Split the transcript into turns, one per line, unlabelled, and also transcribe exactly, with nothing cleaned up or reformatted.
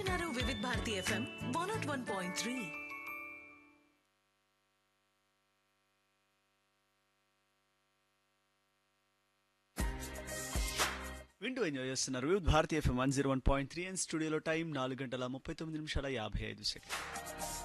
వింటున్నారు వివిధ Bharati FM one not one point three.
వింటూ ఎంజాయ్ చేస్తున్నారు వివిధ Bharati FM one zero one point three and స్టూడియోలో టైం నాలుగు గంటల ముప్పై తొమ్మిది నిమిషాల యాభై ఐదు సెకండ్.